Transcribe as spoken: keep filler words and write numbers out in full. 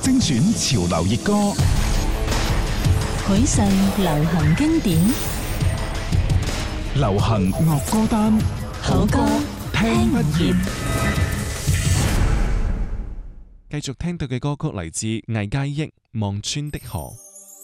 精選潮流熱歌， 許世流行經典， 流行樂歌單， 好歌聽不厭。 繼續聽到嘅歌曲嚟自魏佳益《望穿的河》。